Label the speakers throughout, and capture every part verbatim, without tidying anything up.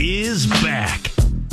Speaker 1: is back.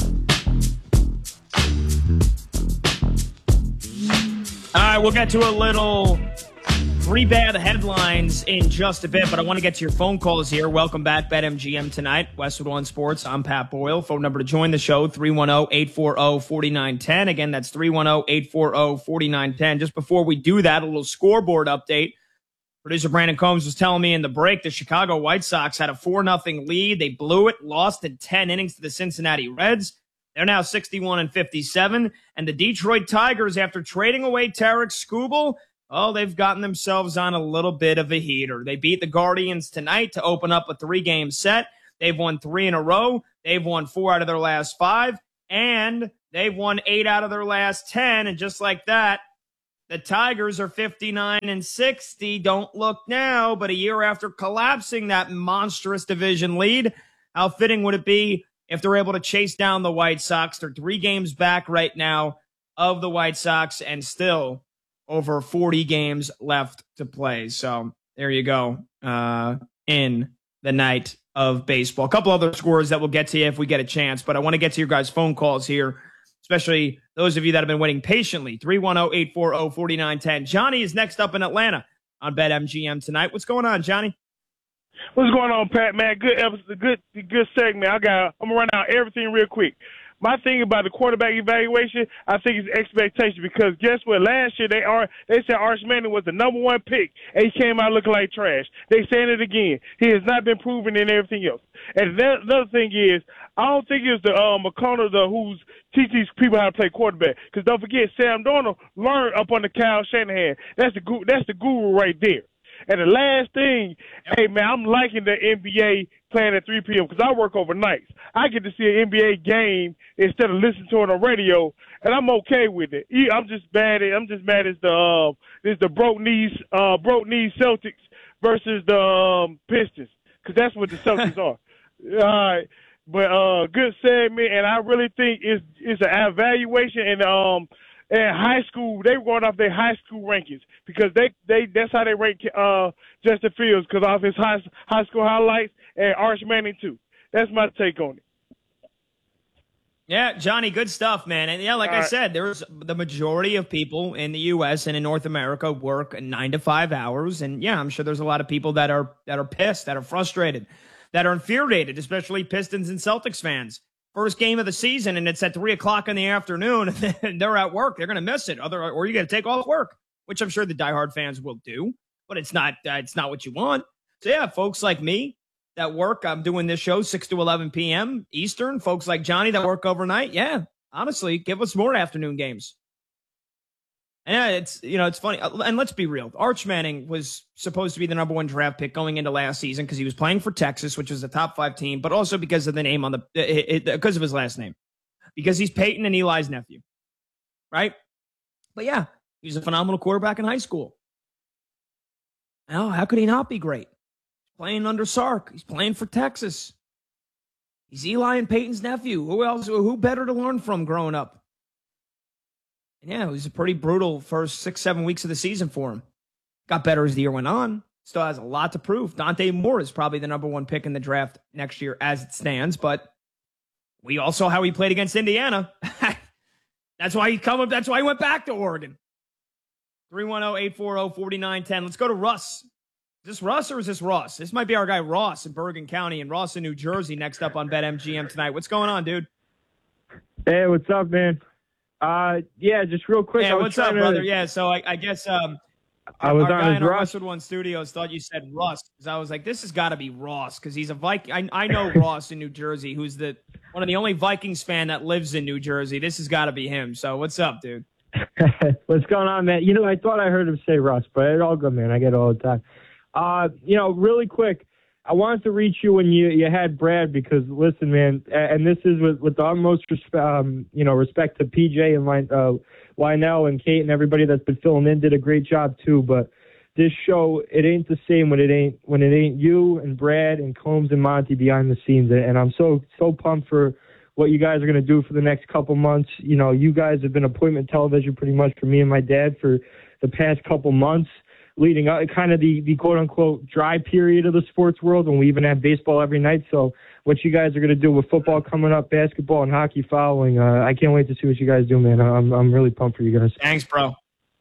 Speaker 2: All right, we'll get to a little three bad headlines in just a bit, but I want to get to your phone calls here. Welcome back, BetMGM tonight, Westwood One Sports. I'm Pat Boyle. Phone number to join the show, three one zero, eight four zero, four nine one zero. Again, that's three one zero, eight four zero, four nine one zero. Just before we do that, a little scoreboard update. Producer Brandon Combs was telling me in the break the Chicago White Sox had a four nothing lead. They blew it, lost in ten innings to the Cincinnati Reds. They're now sixty-one and fifty-seven. And the Detroit Tigers, after trading away Tarek Skubal, oh, they've gotten themselves on a little bit of a heater. They beat the Guardians tonight to open up a three-game set. They've won three in a row. They've won four out of their last five. And they've won eight out of their last ten. And just like that, the Tigers are fifty-nine and sixty. Don't look now, but a year after collapsing that monstrous division lead, how fitting would it be if they're able to chase down the White Sox? They're three games back right now of the White Sox and still over forty games left to play. So there you go, uh, in the night of baseball. A couple other scores that we'll get to you if we get a chance, but I want to get to your guys' phone calls here, especially those of you that have been waiting patiently. three one zero, eight four zero, four nine one zero. Johnny is next up in Atlanta on BetMGM tonight. What's going on, Johnny?
Speaker 3: What's going on, Pat, man? Good episode, good good segment. I got I'm gonna run out everything real quick. My thing about the quarterback evaluation, I think it's expectation, because guess what? Last year they are they said Arch Manning was the number one pick, and he came out looking like trash. They saying it again. He has not been proven in everything else. And that, another thing is, I don't think it's the uh, McConnell the who's teach these people how to play quarterback. Because don't forget, Sam Darnold learned up under Kyle Shanahan. That's the gu- that's the guru right there. And the last thing, hey, man, I'm liking the N B A playing at three p.m. because I work overnights. I get to see an N B A game instead of listening to it on radio, and I'm okay with it. I'm just mad at, I'm just mad as the uh, is the broke knees uh, broke knees Celtics versus the um, Pistons, because that's what the Celtics are. All right, but uh, good segment, and I really think it's it's an evaluation and um. And high school, they were going off their high school rankings, because they, they that's how they rank uh, Justin Fields, because off his high high school highlights, and Arch Manning too. That's my take on it.
Speaker 2: Yeah, Johnny, good stuff, man. And yeah, like
Speaker 3: All
Speaker 2: I
Speaker 3: right.
Speaker 2: said, there's the majority of people in the U S and in North America work nine to five hours, and yeah, I'm sure there's a lot of people that are that are pissed, that are frustrated, that are infuriated, especially Pistons and Celtics fans. First game of the season, and it's at three o'clock in the afternoon, and they're at work. They're going to miss it. Other, or you got to take off work, which I'm sure the diehard fans will do, but it's not uh, it's not what you want. So, yeah, folks like me that work, I'm doing this show six to eleven p.m. Eastern. Folks like Johnny that work overnight, yeah, honestly, give us more afternoon games. And yeah, it's, you know, it's funny. And let's be real. Arch Manning was supposed to be the number one draft pick going into last season because he was playing for Texas, which was a top five team, but also because of the name on the, it, it, because of his last name, because he's Peyton and Eli's nephew. Right. But yeah, he was a phenomenal quarterback in high school. Now, how could he not be great? He's playing under Sark. He's playing for Texas. He's Eli and Peyton's nephew. Who else? Who better to learn from growing up? And yeah, it was a pretty brutal first six, seven weeks of the season for him. Got better as the year went on. Still has a lot to prove. Dante Moore is probably the number one pick in the draft next year as it stands, but we all saw how he played against Indiana. That's why he come up. That's why he went back to Oregon. three one zero, eight four zero, four nine one zero. Let's go to Russ. Is this Russ or is this Ross? This might be our guy Ross in Bergen County and Ross in New Jersey next up on BetMGM tonight. What's going on, dude?
Speaker 4: Hey, what's up, man? Uh, yeah, just real quick.
Speaker 2: Yeah,
Speaker 4: I was
Speaker 2: what's up,
Speaker 4: trying to-
Speaker 2: brother? Yeah, so I, I guess um,
Speaker 4: I was
Speaker 2: our
Speaker 4: on
Speaker 2: guy
Speaker 4: his
Speaker 2: in our
Speaker 4: Ross.
Speaker 2: Westwood One Studios thought you said Russ, because I was like, this has got to be Ross, because he's a Viking. I, I know Ross in New Jersey, who's the one of the only Vikings fan that lives in New Jersey. This has got to be him. So what's up, dude?
Speaker 4: What's going on, man? You know, I thought I heard him say Russ, but it's all good, man. I get it all the time. Uh, you know, really quick, I wanted to reach you when you, you had Brad, because listen, man, and this is with, with the utmost respect, um, you know, respect to P J and Lin- uh, Lionel and Kate and everybody that's been filling in, did a great job too. But this show, it ain't the same when it ain't when it ain't you and Brad and Combs and Monty behind the scenes. And I'm so so pumped for what you guys are going to do for the next couple months. You know, you guys have been appointment television pretty much for me and my dad for the past couple months. leading up, kind of the, the quote-unquote dry period of the sports world when we even have baseball every night. So what you guys are going to do with football coming up, basketball and hockey following, uh, I can't wait to see what you guys do, man. I'm I'm really pumped for you guys.
Speaker 2: Thanks, bro.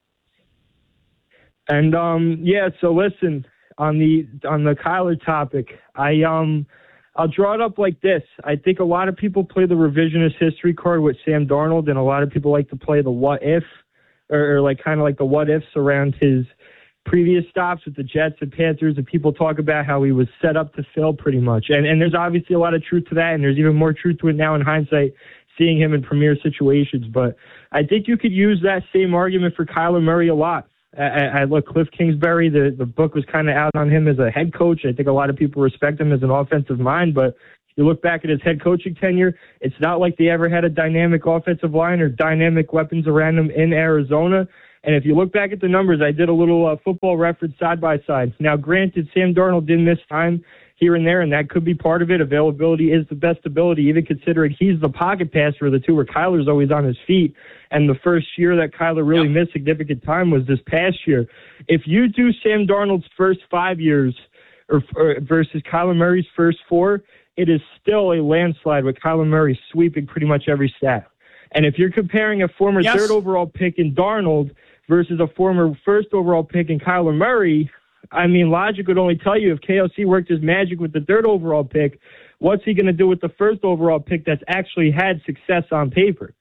Speaker 4: And, um, yeah, so listen, on the on the Kyler topic, I um I'll draw it up like this. I think a lot of people play the revisionist history card with Sam Darnold, and a lot of people like to play the what if, or, or like kind of like the what ifs around his previous stops with the Jets and Panthers, and people talk about how he was set up to fail pretty much. And and there's obviously a lot of truth to that, and there's even more truth to it now in hindsight, seeing him in premier situations. But I think you could use that same argument for Kyler Murray a lot. I, I look, Cliff Kingsbury, the, the book was kind of out on him as a head coach. I think a lot of people respect him as an offensive mind, but you look back at his head coaching tenure, it's not like they ever had a dynamic offensive line or dynamic weapons around him in Arizona. And if you look back at the numbers, I did a little uh, football reference side by side. Now, granted, Sam Darnold did miss time here and there, and that could be part of it. Availability is the best ability, even considering he's the pocket passer of the two, where Kyler's always on his feet. And the first year that Kyler really yep. missed significant time was this past year. If you do Sam Darnold's first five years or, or versus Kyler Murray's first four, it is still a landslide with Kyler Murray sweeping pretty much every stat. And if you're comparing a former yes. third overall pick in Darnold versus a former first overall pick in Kyler Murray, I mean, logic would only tell you if K L C worked his magic with the third overall pick, what's he going to do with the first overall pick that's actually had success on paper?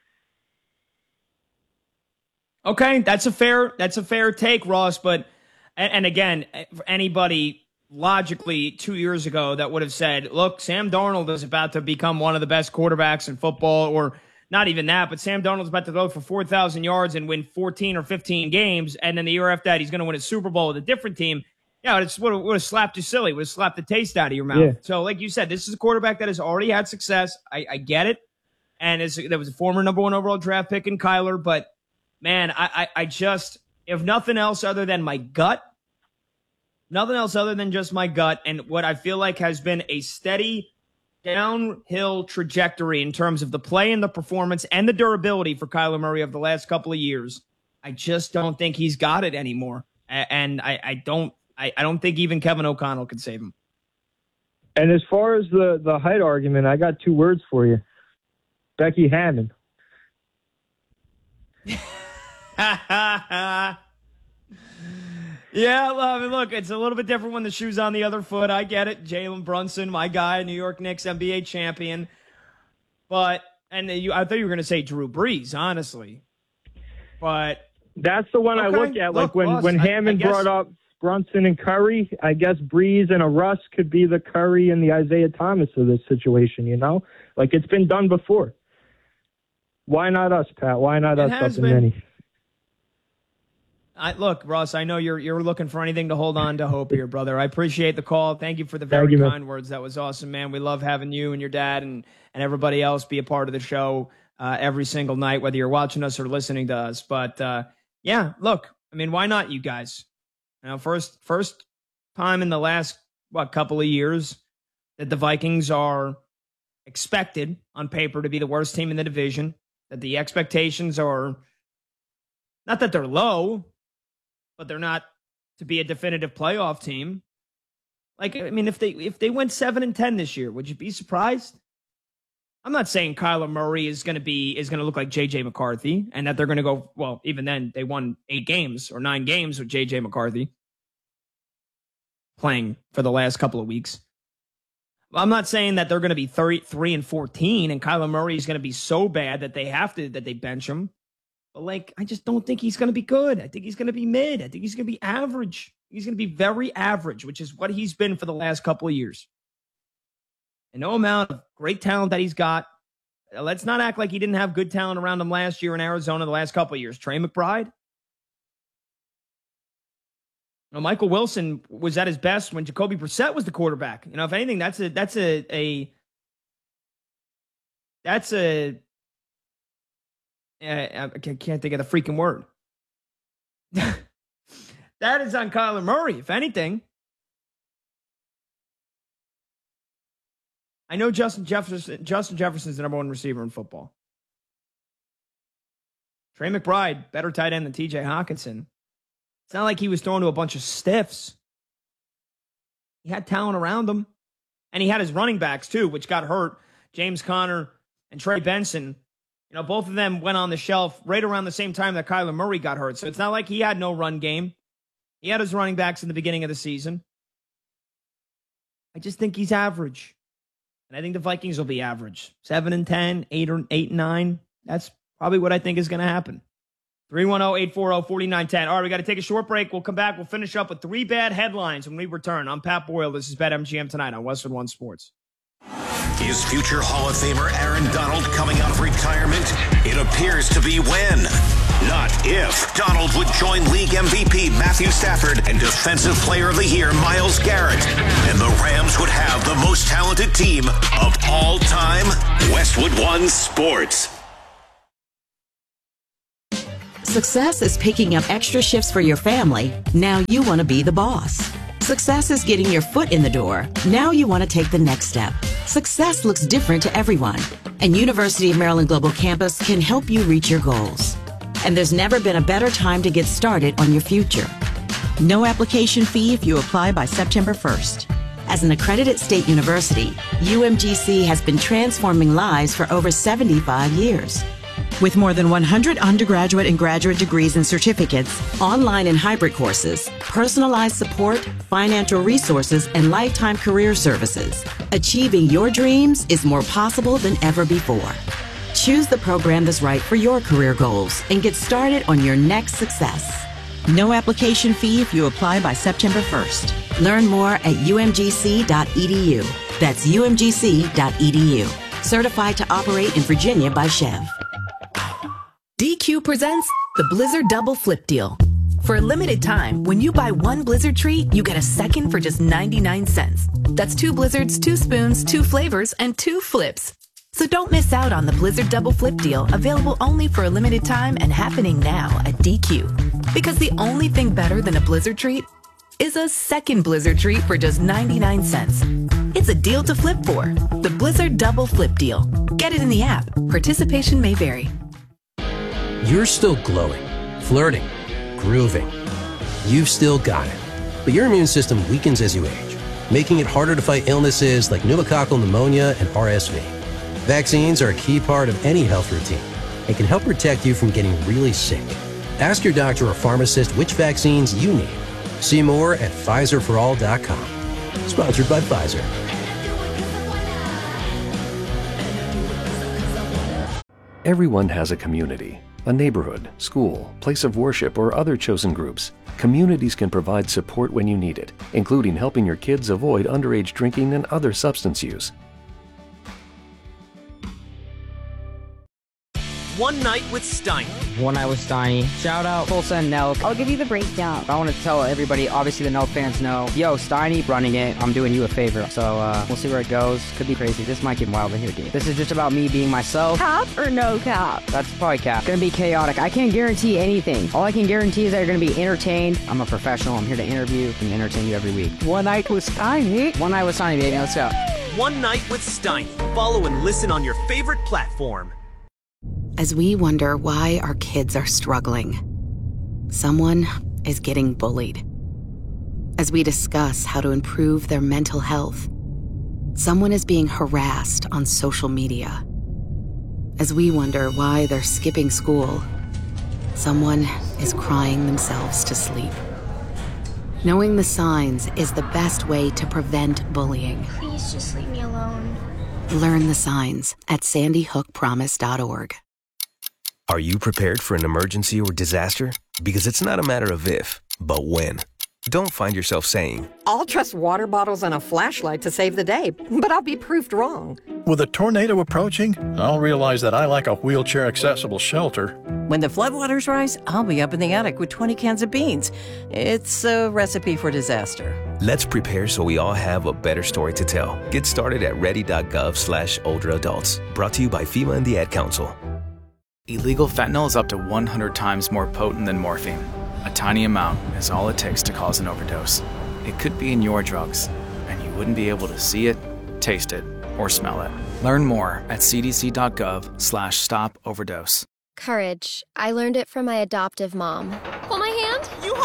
Speaker 2: Okay, that's a fair that's a fair take, Ross. But and, and again, for anybody logically two years ago that would have said, "Look, Sam Darnold is about to become one of the best quarterbacks in football," or not even that, but Sam Darnold's about to go for four thousand yards and win fourteen or fifteen games, and then the year after that, he's going to win a Super Bowl with a different team. Yeah, it would have, would have slapped you silly. Would have slapped the taste out of your mouth. Yeah. So, like you said, this is a quarterback that has already had success. I, I get it. And it's, there was a former number one overall draft pick in Kyler, but, man, I, I, I just, if nothing else other than my gut, nothing else other than just my gut, and what I feel like has been a steady downhill trajectory in terms of the play and the performance and the durability for Kyler Murray of the last couple of years, I just don't think he's got it anymore. And I, I don't I, I don't think even Kevin O'Connell could save him.
Speaker 4: And as far as the, the height argument, I got two words for you. Becky Hammon.
Speaker 2: Yeah, well, I mean, look, it's a little bit different when the shoe's on the other foot. I get it. Jalen Brunson, my guy, New York Knicks N B A champion. But, and you, I thought you were going to say Drew Brees, honestly. But
Speaker 4: that's the one okay. I look at. Like look, when, Ross, when Hammond I, I guess, brought up Brunson and Curry, I guess Brees and a Russ could be the Curry and the Isaiah Thomas of this situation, you know? Like, it's been done before. Why not us, Pat? Why not it us up in many?
Speaker 2: I, look, Ross, I know you're you're looking for anything to hold on to hope here, brother. I appreciate the call. Thank you for the very you, kind man. words. That was awesome, man. We love having you and your dad and, and everybody else be a part of the show uh, every single night, whether you're watching us or listening to us. But, uh, yeah, look, I mean, why not you guys? You know, first, first time in the last, what, couple of years that the Vikings are expected on paper to be the worst team in the division, that the expectations are not that they're low, but they're not to be a definitive playoff team. Like, I mean, if they if they went seven and ten this year, would you be surprised? I'm not saying Kyler Murray is going to be is going to look like J J McCarthy, and that they're going to go. Well, even then, they won eight games or nine games with J J McCarthy playing for the last couple of weeks. I'm not saying that they're going to be thirty-three and fourteen, and Kyler Murray is going to be so bad that they have to that they bench him. But, like, I just don't think he's going to be good. I think he's going to be mid. I think he's going to be average. He's going to be very average, which is what he's been for the last couple of years. And no amount of great talent that he's got. Let's not act like he didn't have good talent around him last year in Arizona the last couple of years. Trey McBride. You know, Michael Wilson was at his best when Jacoby Brissett was the quarterback. You know, if anything, that's a that's a, a that's a Uh, I can't think of the freaking word. That is on Kyler Murray, if anything. I know Justin Jefferson. Justin Jefferson's the number one receiver in football. Trey McBride, better tight end than T J Hawkinson. It's not like he was thrown to a bunch of stiffs. He had talent around him. And he had his running backs, too, which got hurt. James Conner and Trey Benson. You know, both of them went on the shelf right around the same time that Kyler Murray got hurt. So it's not like he had no run game. He had his running backs in the beginning of the season. I just think he's average. And I think the Vikings will be average. seven and ten, eight or eight and nine. That's probably what I think is going to happen. three one zero, eight four zero, four nine one zero. All right, we got to take a short break. We'll come back. We'll finish up with three bad headlines when we return. I'm Pat Boyle. This is BetMGM Tonight on Westwood One Sports.
Speaker 1: Is future Hall of Famer Aaron Donald coming out of retirement? It appears to be when, not if. Donald would join league M V P Matthew Stafford and Defensive Player of the Year Myles Garrett. And the Rams would have the most talented team of all time. Westwood One Sports.
Speaker 5: Success is picking up extra shifts for your family. Now you want to be the boss. Success is getting your foot in the door. Now you want to take the next step. Success looks different to everyone, and University of Maryland Global Campus can help you reach your goals. And there's never been a better time to get started on your future. No application fee if you apply by September first. As an accredited state university, U M G C has been transforming lives for over seventy-five years. With more than one hundred undergraduate and graduate degrees and certificates, online and hybrid courses, personalized support, financial resources, and lifetime career services, achieving your dreams is more possible than ever before. Choose the program that's right for your career goals and get started on your next success. No application fee if you apply by September first. Learn more at U M G C dot E D U. That's U M G C dot E D U. Certified to operate in Virginia by Chev.
Speaker 6: D Q presents the Blizzard Double Flip Deal. For a limited time, when you buy one Blizzard treat, you get a second for just ninety-nine cents. That's two Blizzards, two spoons, two flavors, and two flips. So don't miss out on the Blizzard Double Flip Deal, available only for a limited time and happening now at D Q. Because the only thing better than a Blizzard treat is a second Blizzard treat for just ninety-nine cents. It's a deal to flip for. The Blizzard Double Flip Deal. Get it in the app. Participation may vary.
Speaker 7: You're still glowing, flirting, grooving. You've still got it. But your immune system weakens as you age, making it harder to fight illnesses like pneumococcal pneumonia and R S V. Vaccines are a key part of any health routine and can help protect you from getting really sick. Ask your doctor or pharmacist which vaccines you need. See more at Pfizer for all dot com. Sponsored by Pfizer.
Speaker 8: Everyone has a community, a neighborhood, school, place of worship, or other chosen groups. Communities can provide support when you need it, including helping your kids avoid underage drinking and other substance use.
Speaker 9: One Night with Steiny.
Speaker 10: One Night with Steiny. Shout out Tulsa and Nelk.
Speaker 11: I'll give you the breakdown.
Speaker 10: I want to tell everybody, obviously the Nelk fans know, yo, Steiny running it, I'm doing you a favor. So uh, we'll see where it goes. Could be crazy. This might get wild in here, dude. This is just about me being myself.
Speaker 11: Cap or no cap?
Speaker 10: That's probably cap. Gonna be chaotic. I can't guarantee anything. All I can guarantee is that you're gonna be entertained. I'm a professional. I'm here to interview and entertain you every week.
Speaker 11: One Night with Steiny.
Speaker 10: One Night with Steiny, baby. Let's go.
Speaker 9: One Night with Steiny. Follow and listen on your favorite platform.
Speaker 5: As we wonder why our kids are struggling, someone is getting bullied. As we discuss how to improve their mental health, someone is being harassed on social media. As we wonder why they're skipping school, someone is crying themselves to sleep. Knowing the signs is the best way to prevent bullying.
Speaker 12: Please just leave me alone.
Speaker 5: Learn the signs at sandy hook promise dot org.
Speaker 13: Are you prepared for an emergency or disaster? Because it's not a matter of if, but when. Don't find yourself saying,
Speaker 14: I'll trust water bottles and a flashlight to save the day, but I'll be proved wrong.
Speaker 15: With a tornado approaching, I'll realize that I lack a wheelchair-accessible shelter.
Speaker 16: When the floodwaters rise, I'll be up in the attic with twenty cans of beans. It's a recipe for disaster.
Speaker 13: Let's prepare so we all have a better story to tell. Get started at ready.gov slash older adults. Brought to you by FEMA and the Ad Council.
Speaker 17: Illegal fentanyl is up to one hundred times more potent than morphine. A tiny amount is all it takes to cause an overdose. It could be in your drugs, and you wouldn't be able to see it, taste it, or smell it. Learn more at cdc.gov slash stop overdose.
Speaker 12: Courage. I learned it from my adoptive mom.
Speaker 18: Hold my hand. You hold my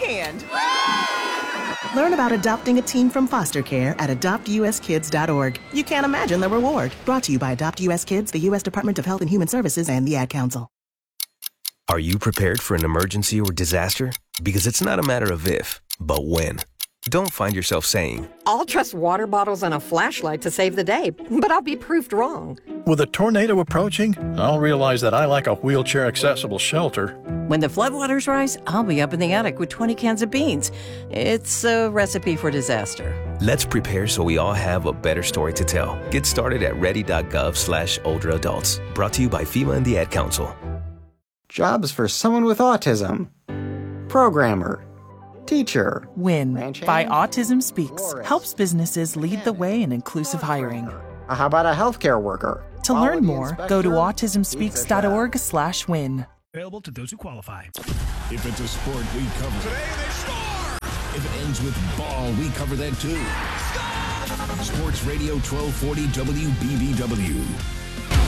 Speaker 18: hand. Learn about adopting a teen from foster care at adopt u s kids dot org. You can't imagine the reward. Brought to you by Adopt U S Kids, the U S Department of Health and Human Services, and the Ad Council.
Speaker 13: Are you prepared for an emergency or disaster? Because it's not a matter of if, but when. Don't find yourself saying,
Speaker 14: I'll trust water bottles and a flashlight to save the day, but I'll be proved wrong.
Speaker 15: With a tornado approaching, I'll realize that I like a wheelchair-accessible shelter.
Speaker 16: When the floodwaters rise, I'll be up in the attic with twenty cans of beans. It's a recipe for disaster.
Speaker 13: let's prepare so we all have a better story to tell. Get started at ready.gov slash older adults. Brought to you by FEMA and the Ad Council.
Speaker 19: Jobs for someone with autism. Programmer. Teacher.
Speaker 20: WIN by Autism Speaks helps businesses lead the way in inclusive hiring.
Speaker 19: How about a healthcare worker?
Speaker 20: To learn more, go to autism speaks dot org slash win.
Speaker 21: Available to those who qualify. If it's a sport, we cover. Today they score! If it ends with ball, we cover that too. Score! Sports Radio twelve forty W B B W.